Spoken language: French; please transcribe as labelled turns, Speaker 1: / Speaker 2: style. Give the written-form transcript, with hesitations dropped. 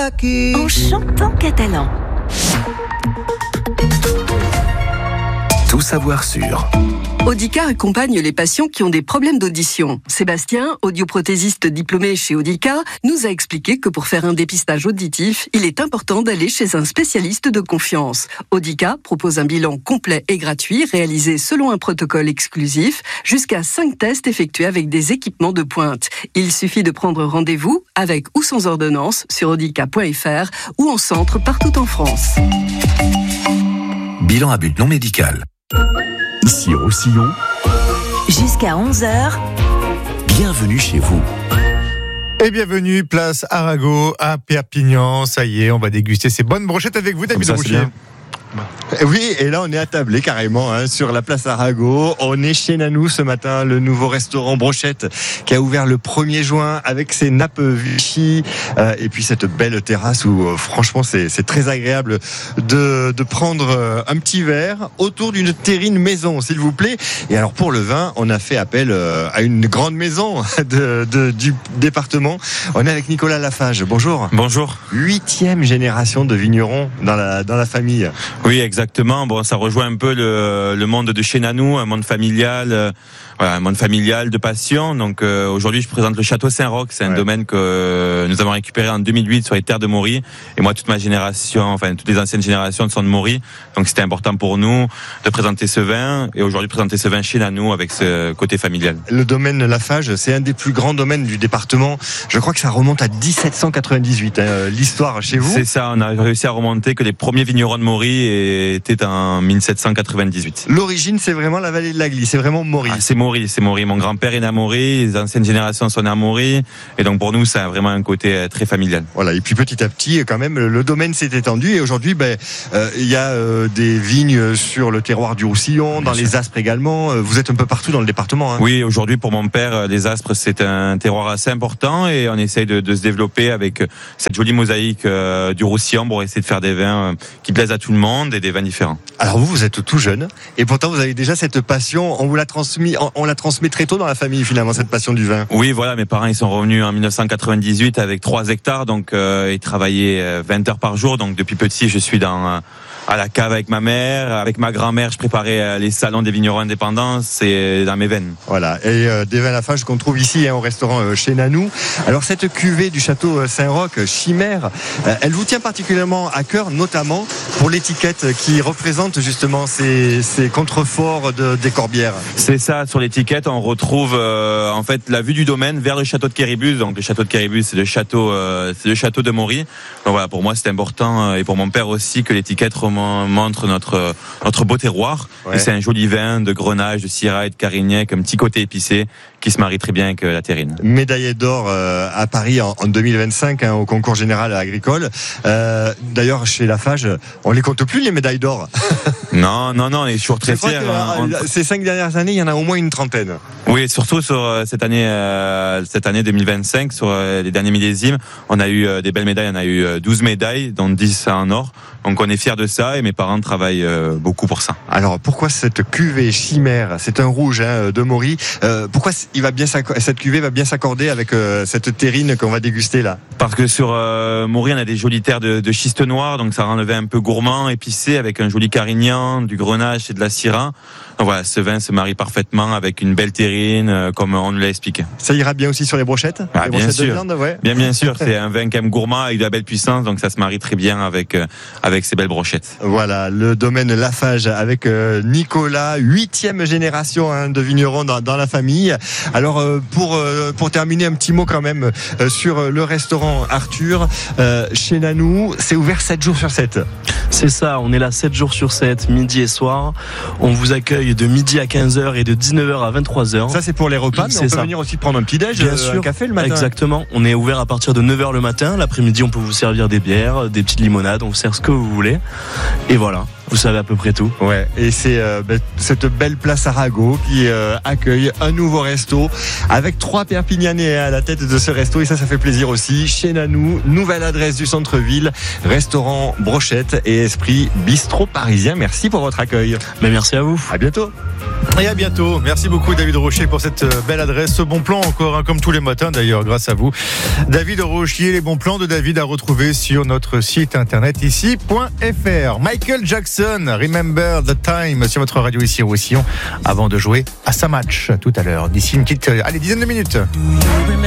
Speaker 1: aquí.
Speaker 2: En chantant catalan.
Speaker 3: Tout savoir sur.
Speaker 4: Audica accompagne les patients qui ont des problèmes d'audition. Sébastien, audioprothésiste diplômé chez Audica, nous a expliqué que pour faire un dépistage auditif, il est important d'aller chez un spécialiste de confiance. Audica propose un bilan complet et gratuit réalisé selon un protocole exclusif, jusqu'à 5 tests effectués avec des équipements de pointe. Il suffit de prendre rendez-vous avec ou sans ordonnance sur audica.fr ou en centre partout en France.
Speaker 3: Bilan à but non médical. Ici Roussillon.
Speaker 2: Jusqu'à 11h.
Speaker 3: Bienvenue chez vous.
Speaker 5: Et bienvenue, place Arago à Perpignan. Ça y est, on va déguster ces bonnes brochettes avec vous, David Rouchier.
Speaker 6: Oui, et là on est attablé carrément sur la place Arago. On est chez Nanou ce matin, le nouveau restaurant Brochette qui a ouvert le 1er juin avec ses nappes Vichy et puis cette belle terrasse où franchement c'est très agréable de prendre un petit verre autour d'une terrine maison, s'il vous plaît. Et alors pour le vin, on a fait appel à une grande maison du département. On est avec Nicolas Lafage. Bonjour.
Speaker 7: Bonjour.
Speaker 6: 8e génération de vignerons dans la famille.
Speaker 7: Oui, exactement. Bon, ça rejoint un peu le monde de chez Nanou, un monde familial, un monde familial de passion. Donc aujourd'hui, je présente le château Saint-Roch. C'est un domaine que nous avons récupéré en 2008 sur les terres de Maury. Et moi, toute ma génération, enfin toutes les anciennes générations sont de Maury. Donc c'était important pour nous de présenter ce vin et aujourd'hui présenter ce vin chez Nanou avec ce côté familial.
Speaker 6: Le domaine Lafage, c'est un des plus grands domaines du département. Je crois que ça remonte à 1798. L'histoire chez vous.
Speaker 7: C'est ça. On a réussi à remonter que les premiers vignerons de Maury était en 1798.
Speaker 6: L'origine, c'est vraiment la vallée de la Glie, c'est vraiment Maury.
Speaker 7: Ah, c'est Maury. Mon grand-père est né à Maury, les anciennes générations sont nées à Maury, et donc pour nous, ça a vraiment un côté très familial.
Speaker 6: Voilà, et puis petit à petit, quand même, le domaine s'est étendu, et aujourd'hui, il y a des vignes sur le terroir du Roussillon, dans les Aspres également. Vous êtes un peu partout dans le département.
Speaker 7: Oui, aujourd'hui, pour mon père, les Aspres, c'est un terroir assez important, et on essaye de se développer avec cette jolie mosaïque du Roussillon pour essayer de faire des vins qui plaisent à tout le monde et des vins différents.
Speaker 6: Alors vous êtes tout jeune et pourtant vous avez déjà cette passion. On la transmet très tôt dans la famille finalement, cette passion du vin.
Speaker 7: Oui, voilà, mes parents ils sont revenus en 1998 avec 3 hectares, donc ils travaillaient 20 heures par jour. Donc depuis petit, je suis à la cave avec ma mère, avec ma grand-mère, je préparais les salons des vignerons indépendants, c'est dans mes veines.
Speaker 6: Voilà, et des vins Lafage qu'on trouve ici au restaurant chez Nanou. Alors cette cuvée du château Saint-Roch, Chimère, elle vous tient particulièrement à cœur, notamment pour l'étiquette qui représente justement ces contreforts des Corbières.
Speaker 7: C'est ça, sur l'étiquette on retrouve en fait la vue du domaine vers le château de Quéribus. Donc le château de Quéribus c'est le château de Maury. Donc voilà, pour moi c'est important et pour mon père aussi que l'étiquette montre notre beau terroir. Ouais. Et c'est un joli vin de Grenache, de Syrah et de Carignac, un petit côté épicé qui se marie très bien avec la terrine.
Speaker 6: Médaillé d'or à Paris en 2025 au concours général agricole. D'ailleurs chez Lafage, on les compte plus les médailles d'or.
Speaker 7: Non, on est toujours très fiers.
Speaker 6: Ces 5 dernières années, il y en a au moins une trentaine.
Speaker 7: Oui, surtout sur cette année 2025, sur les derniers millésimes, on a eu des belles médailles. On a eu 12 médailles, dont 10 en or. Donc on est fiers de ça et mes parents travaillent beaucoup pour ça.
Speaker 6: Alors pourquoi cette cuvée Chimère, c'est un rouge de Maury, pourquoi cette cuvée va bien s'accorder avec cette terrine qu'on va déguster là?
Speaker 7: Parce que sur Maury on a des jolies terres de schiste noir, donc ça rend le vin un peu gourmand, épicé, avec un joli Carignan, du Grenache et de la Syrah. Donc voilà, ce vin se marie parfaitement avec une belle terrine, comme on nous l'a expliqué.
Speaker 6: Ça ira bien aussi sur les brochettes,
Speaker 7: les
Speaker 6: brochettes
Speaker 7: sûr.
Speaker 6: De viande, ouais.
Speaker 7: Bien sûr, c'est un vin quand même gourmand avec de la belle puissance, donc ça se marie très bien avec ces belles brochettes.
Speaker 6: Voilà, le domaine Lafage avec Nicolas, 8e génération de vignerons dans la famille. Alors pour terminer, un petit mot quand même sur le restaurant Arthur chez Nanou, c'est ouvert 7 jours sur 7.
Speaker 8: C'est ça, on est là 7 jours sur 7, midi et soir. On vous accueille de midi à 15h et de 19h à 23h.
Speaker 6: Ça c'est pour les repas, mais on peut venir aussi prendre un petit déj, un café le matin.
Speaker 8: Exactement, on est ouvert à partir de 9h le matin. L'après-midi on peut vous servir des bières, des petites limonades, on vous sert ce que vous voulez. Et voilà. Vous savez à peu près tout.
Speaker 6: Ouais, et c'est cette belle place Arago qui accueille un nouveau resto avec 3 Perpignanais à la tête de ce resto, et ça fait plaisir aussi. Chez Nanou, nouvelle adresse du centre-ville, restaurant Brochette et Esprit Bistrot Parisien. Merci pour votre accueil.
Speaker 8: Mais merci à vous.
Speaker 6: À bientôt.
Speaker 5: Et à bientôt. Merci beaucoup David Rocher pour cette belle adresse. Ce bon plan encore, comme tous les matins d'ailleurs, grâce à vous. David Rochier, les bons plans de David à retrouver sur notre site internet ici.fr. Michael Jackson, Remember the Time sur votre radio ici Roussillon, avant de jouer à sa match tout à l'heure. D'ici une petite, dizaine de minutes.